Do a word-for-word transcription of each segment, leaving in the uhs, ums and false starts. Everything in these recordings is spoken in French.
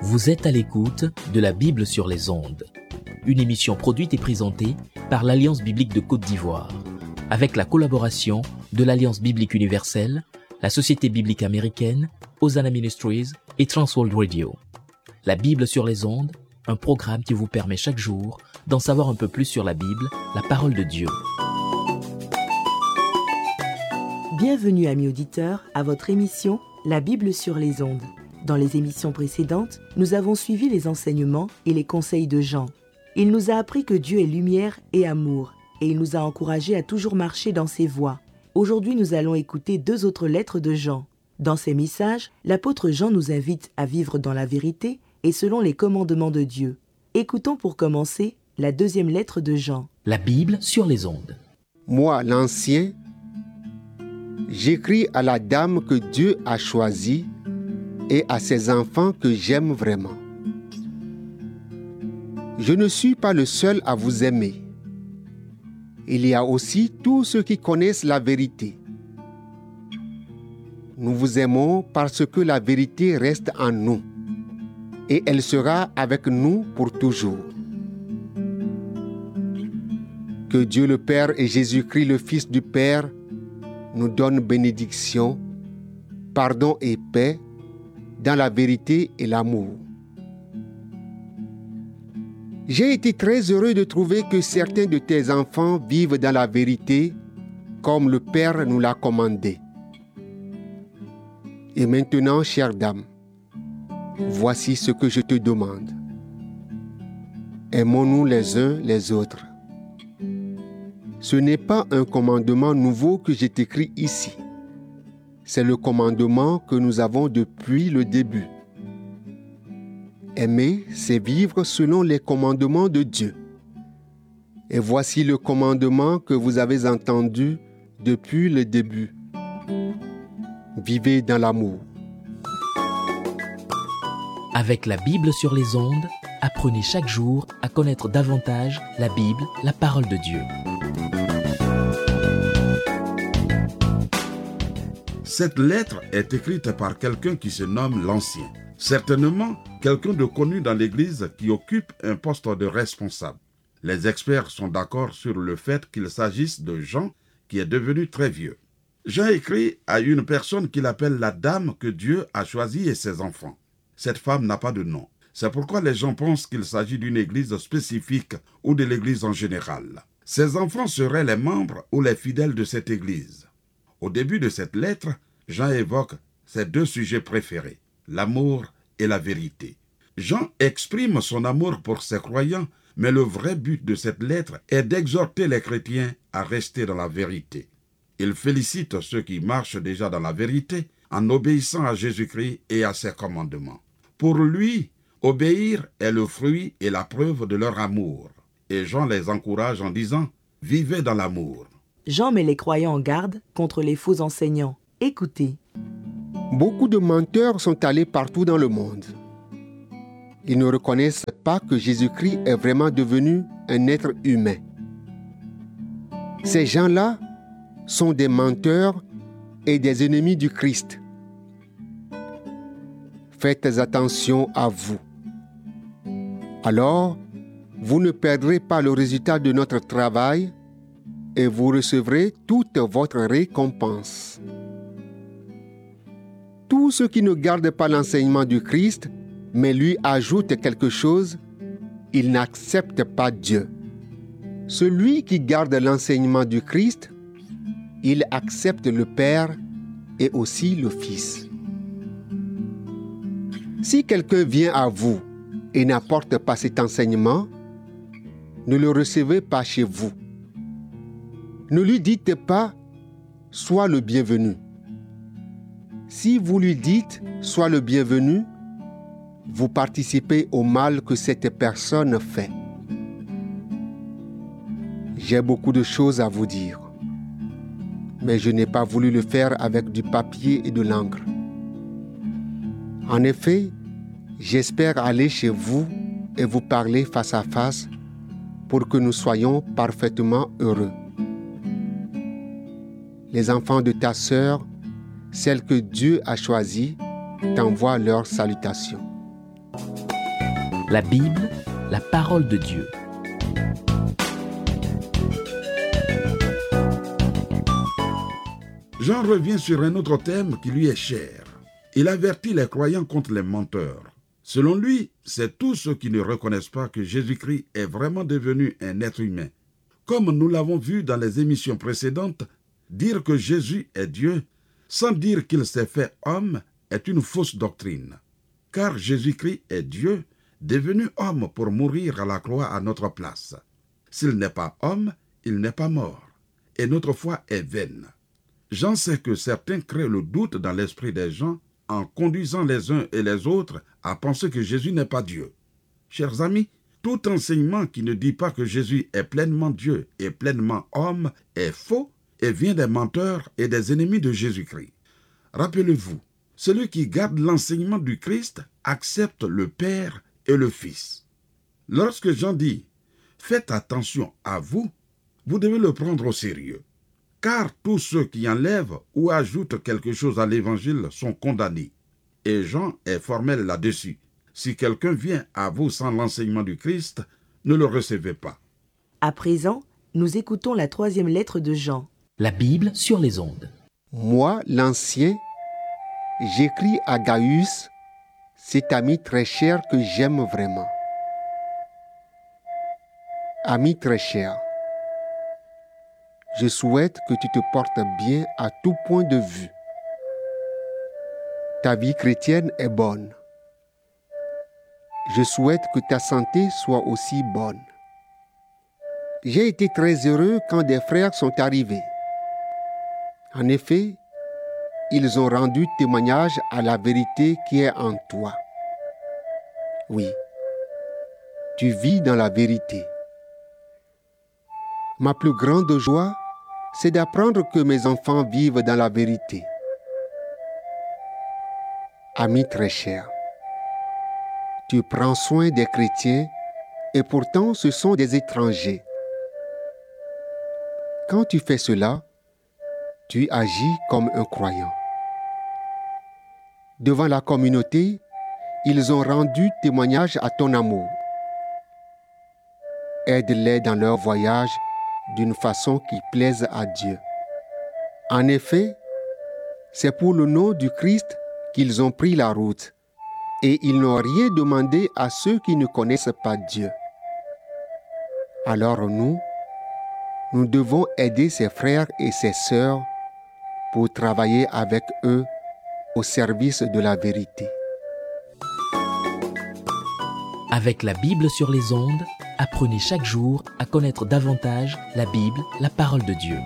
Vous êtes à l'écoute de la Bible sur les ondes, une émission produite et présentée par l'Alliance biblique de Côte d'Ivoire, avec la collaboration de l'Alliance biblique universelle, la Société biblique américaine, Hosanna Ministries et Transworld Radio. La Bible sur les ondes, un programme qui vous permet chaque jour d'en savoir un peu plus sur la Bible, la parole de Dieu. Bienvenue, amis auditeurs, à votre émission La Bible sur les ondes. Dans les émissions précédentes, nous avons suivi les enseignements et les conseils de Jean. Il nous a appris que Dieu est lumière et amour, et il nous a encouragés à toujours marcher dans ses voies. Aujourd'hui, nous allons écouter deux autres lettres de Jean. Dans ces messages, l'apôtre Jean nous invite à vivre dans la vérité et selon les commandements de Dieu. Écoutons pour commencer la deuxième lettre de Jean. La Bible sur les ondes. Moi, l'ancien, j'écris à la dame que Dieu a choisie et à ses enfants que j'aime vraiment. Je ne suis pas le seul à vous aimer. Il y a aussi tous ceux qui connaissent la vérité. Nous vous aimons parce que la vérité reste en nous et elle sera avec nous pour toujours. Que Dieu le Père et Jésus-Christ le Fils du Père nous donnent bénédiction, pardon et paix dans la vérité et l'amour. J'ai été très heureux de trouver que certains de tes enfants vivent dans la vérité comme le Père nous l'a commandé. Et maintenant, chère dame, voici ce que je te demande. Aimons-nous les uns les autres. Ce n'est pas un commandement nouveau que je t'écris ici. C'est le commandement que nous avons depuis le début. Aimer, c'est vivre selon les commandements de Dieu. Et voici le commandement que vous avez entendu depuis le début. Vivez dans l'amour. Avec la Bible sur les ondes, apprenez chaque jour à connaître davantage la Bible, la parole de Dieu. Cette lettre est écrite par quelqu'un qui se nomme l'Ancien. Certainement, quelqu'un de connu dans l'Église qui occupe un poste de responsable. Les experts sont d'accord sur le fait qu'il s'agisse de Jean qui est devenu très vieux. Jean écrit à une personne qu'il appelle la dame que Dieu a choisie et ses enfants. Cette femme n'a pas de nom. C'est pourquoi les gens pensent qu'il s'agit d'une église spécifique ou de l'église en général. Ses enfants seraient les membres ou les fidèles de cette église. Au début de cette lettre, Jean évoque ses deux sujets préférés, l'amour et la vérité. Jean exprime son amour pour ses croyants, mais le vrai but de cette lettre est d'exhorter les chrétiens à rester dans la vérité. Il félicite ceux qui marchent déjà dans la vérité en obéissant à Jésus-Christ et à ses commandements. Pour lui, obéir est le fruit et la preuve de leur amour. Et Jean les encourage en disant « Vivez dans l'amour ». Jean met les croyants en garde contre les faux enseignants. Écoutez. Beaucoup de menteurs sont allés partout dans le monde. Ils ne reconnaissent pas que Jésus-Christ est vraiment devenu un être humain. Ces gens-là sont des menteurs et des ennemis du Christ. Faites attention à vous. Alors, vous ne perdrez pas le résultat de notre travail et vous recevrez toute votre récompense. Tous ceux qui ne gardent pas l'enseignement du Christ, mais lui ajoutent quelque chose, ils n'acceptent pas Dieu. Celui qui garde l'enseignement du Christ, il accepte le Père et aussi le Fils. Si quelqu'un vient à vous et n'apporte pas cet enseignement, ne le recevez pas chez vous. Ne lui dites pas « Sois le bienvenu ». Si vous lui dites « Sois le bienvenu », vous participez au mal que cette personne fait. J'ai beaucoup de choses à vous dire, mais je n'ai pas voulu le faire avec du papier et de l'encre. En effet, j'espère aller chez vous et vous parler face à face pour que nous soyons parfaitement heureux. Les enfants de ta sœur, celle que Dieu a choisie, t'envoient leurs salutations. La Bible, la parole de Dieu. Jean revient sur un autre thème qui lui est cher. Il avertit les croyants contre les menteurs. Selon lui, c'est tous ceux qui ne reconnaissent pas que Jésus-Christ est vraiment devenu un être humain. Comme nous l'avons vu dans les émissions précédentes, dire que Jésus est Dieu sans dire qu'il s'est fait homme est une fausse doctrine. Car Jésus-Christ est Dieu, devenu homme pour mourir à la croix à notre place. S'il n'est pas homme, il n'est pas mort, et notre foi est vaine. Jean sait que certains créent le doute dans l'esprit des gens en conduisant les uns et les autres à penser que Jésus n'est pas Dieu. Chers amis, tout enseignement qui ne dit pas que Jésus est pleinement Dieu et pleinement homme est faux et vient des menteurs et des ennemis de Jésus-Christ. Rappelez-vous, celui qui garde l'enseignement du Christ accepte le Père et le Fils. Lorsque Jean dit « Faites attention à vous », vous devez le prendre au sérieux. Car tous ceux qui enlèvent ou ajoutent quelque chose à l'Évangile sont condamnés. Et Jean est formel là-dessus. Si quelqu'un vient à vous sans l'enseignement du Christ, ne le recevez pas. À présent, nous écoutons la troisième lettre de Jean. La Bible sur les ondes. Moi, l'ancien, j'écris à Gaius, cet ami très cher que j'aime vraiment. Ami très cher, je souhaite que tu te portes bien à tout point de vue. Ta vie chrétienne est bonne. Je souhaite que ta santé soit aussi bonne. J'ai été très heureux quand des frères sont arrivés. En effet, ils ont rendu témoignage à la vérité qui est en toi. Oui, tu vis dans la vérité. Ma plus grande joie, c'est d'apprendre que mes enfants vivent dans la vérité. Ami très cher, tu prends soin des chrétiens et pourtant ce sont des étrangers. Quand tu fais cela, tu agis comme un croyant. Devant la communauté, ils ont rendu témoignage à ton amour. Aide-les dans leur voyage d'une façon qui plaise à Dieu. En effet, c'est pour le nom du Christ qu'ils ont pris la route, et ils n'ont rien demandé à ceux qui ne connaissent pas Dieu. Alors nous, nous devons aider ces frères et ces sœurs pour travailler avec eux au service de la vérité. Avec la Bible sur les ondes, apprenez chaque jour à connaître davantage la Bible, la parole de Dieu.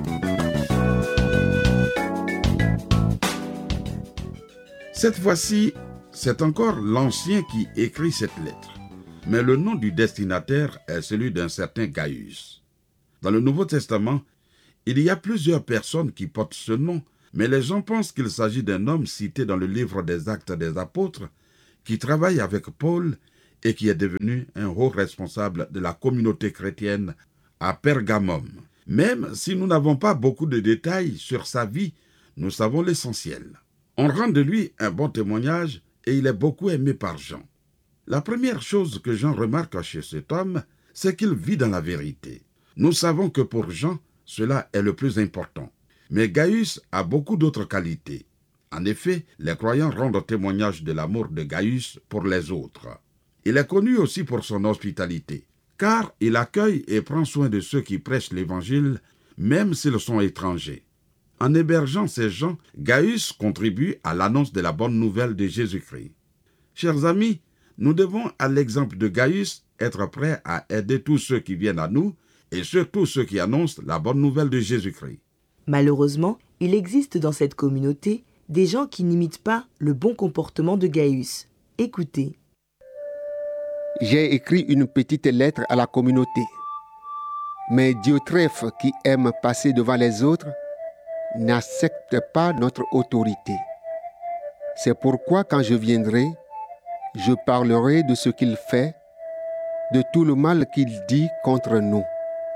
Cette fois-ci, c'est encore l'ancien qui écrit cette lettre. Mais le nom du destinataire est celui d'un certain Gaius. Dans le Nouveau Testament, il y a plusieurs personnes qui portent ce nom, mais les gens pensent qu'il s'agit d'un homme cité dans le livre des Actes des Apôtres, qui travaille avec Paul et qui est devenu un haut responsable de la communauté chrétienne à Pergamum. Même si nous n'avons pas beaucoup de détails sur sa vie, nous savons l'essentiel. On rend de lui un bon témoignage et il est beaucoup aimé par Jean. La première chose que Jean remarque chez cet homme, c'est qu'il vit dans la vérité. Nous savons que pour Jean, cela est le plus important. Mais Gaius a beaucoup d'autres qualités. En effet, les croyants rendent témoignage de l'amour de Gaius pour les autres. Il est connu aussi pour son hospitalité, car il accueille et prend soin de ceux qui prêchent l'Évangile, même s'ils sont étrangers. En hébergeant ces gens, Gaius contribue à l'annonce de la bonne nouvelle de Jésus-Christ. Chers amis, nous devons, à l'exemple de Gaius, être prêts à aider tous ceux qui viennent à nous, et surtout ceux qui annoncent la bonne nouvelle de Jésus-Christ. Malheureusement, il existe dans cette communauté des gens qui n'imitent pas le bon comportement de Gaius. Écoutez. J'ai écrit une petite lettre à la communauté. Mais Diotrephe, qui aime passer devant les autres, n'accepte pas notre autorité. C'est pourquoi quand je viendrai, je parlerai de ce qu'il fait, de tout le mal qu'il dit contre nous.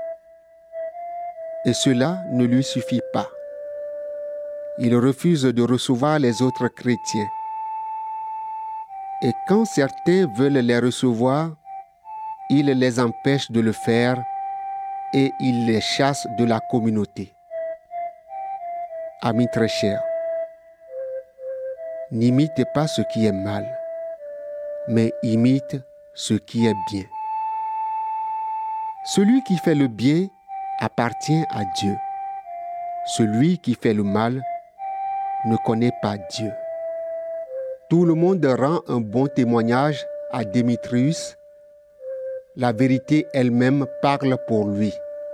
Et cela ne lui suffit pas. Il refuse de recevoir les autres chrétiens. Et quand certains veulent les recevoir, ils les empêchent de le faire et ils les chassent de la communauté. Amis très chers, n'imitez pas ce qui est mal, mais imite ce qui est bien. Celui qui fait le bien appartient à Dieu. Celui qui fait le mal ne connaît pas Dieu. Tout le monde rend un bon témoignage à Démétrius. La vérité elle-même parle pour lui.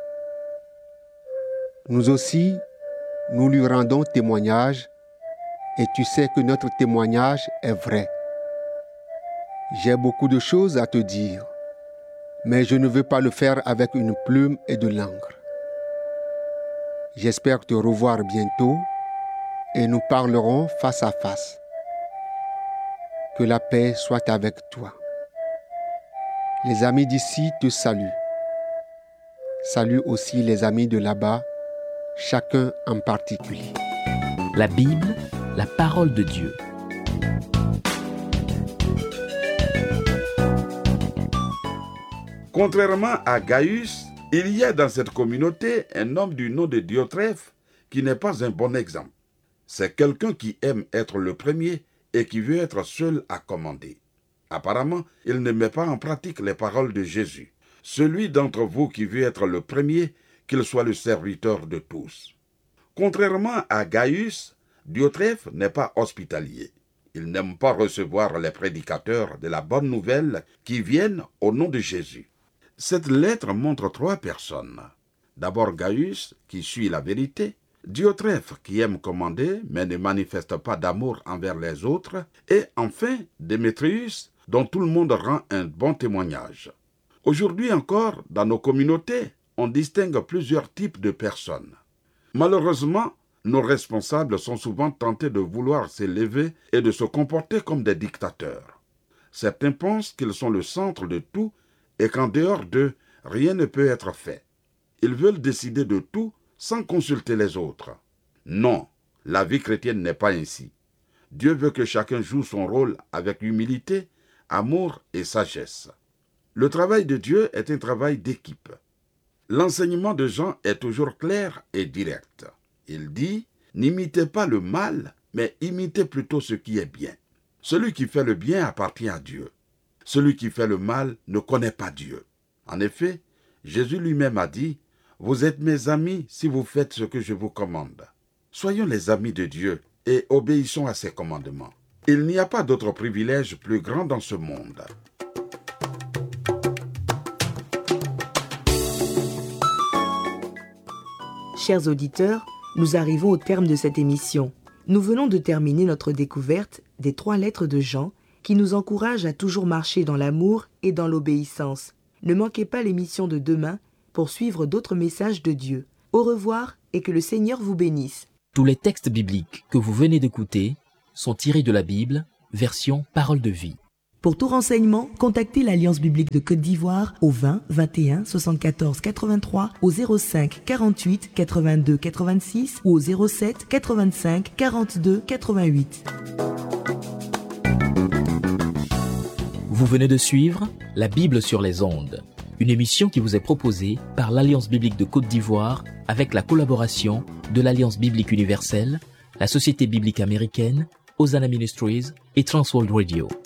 Nous aussi, nous lui rendons témoignage et tu sais que notre témoignage est vrai. J'ai beaucoup de choses à te dire, mais je ne veux pas le faire avec une plume et de l'encre. J'espère te revoir bientôt et nous parlerons face à face. Que la paix soit avec toi. Les amis d'ici te saluent. Salue aussi les amis de là-bas, chacun en particulier. La Bible, la parole de Dieu. Contrairement à Gaius, il y a dans cette communauté un homme du nom de Diotrephe qui n'est pas un bon exemple. C'est quelqu'un qui aime être le premier et qui veut être seul à commander. Apparemment, il ne met pas en pratique les paroles de Jésus. Celui d'entre vous qui veut être le premier, qu'il soit le serviteur de tous. Contrairement à Gaius, Diotrephe n'est pas hospitalier. Il n'aime pas recevoir les prédicateurs de la bonne nouvelle qui viennent au nom de Jésus. Cette lettre montre trois personnes. D'abord Gaius, qui suit la vérité, Diotrephe, qui aime commander, mais ne manifeste pas d'amour envers les autres, et enfin Démétrius, dont tout le monde rend un bon témoignage. Aujourd'hui encore, dans nos communautés, on distingue plusieurs types de personnes. Malheureusement, nos responsables sont souvent tentés de vouloir s'élever et de se comporter comme des dictateurs. Certains pensent qu'ils sont le centre de tout et qu'en dehors d'eux, rien ne peut être fait. Ils veulent décider de tout sans consulter les autres. Non, la vie chrétienne n'est pas ainsi. Dieu veut que chacun joue son rôle avec humilité, amour et sagesse. Le travail de Dieu est un travail d'équipe. L'enseignement de Jean est toujours clair et direct. Il dit, n'imitez pas le mal, mais imitez plutôt ce qui est bien. Celui qui fait le bien appartient à Dieu. Celui qui fait le mal ne connaît pas Dieu. En effet, Jésus lui-même a dit, vous êtes mes amis si vous faites ce que je vous commande. Soyons les amis de Dieu et obéissons à ses commandements. Il n'y a pas d'autre privilège plus grand dans ce monde. Chers auditeurs, nous arrivons au terme de cette émission. Nous venons de terminer notre découverte des trois lettres de Jean qui nous encouragent à toujours marcher dans l'amour et dans l'obéissance. Ne manquez pas l'émission de demain pour suivre d'autres messages de Dieu. Au revoir et que le Seigneur vous bénisse. Tous les textes bibliques que vous venez d'écouter sont tirés de la Bible, version Parole de vie. Pour tout renseignement, contactez l'Alliance biblique de Côte d'Ivoire au vingt vingt et un soixante-quatorze quatre-vingt-trois, au zéro cinq quarante-huit quatre-vingt-deux quatre-vingt-six ou au zéro sept quatre-vingt-cinq quarante-deux quatre-vingt-huit. Vous venez de suivre La Bible sur les ondes, une émission qui vous est proposée par l'Alliance biblique de Côte d'Ivoire avec la collaboration de l'Alliance biblique universelle, la Société biblique américaine, Hosanna Ministries et Transworld Radio.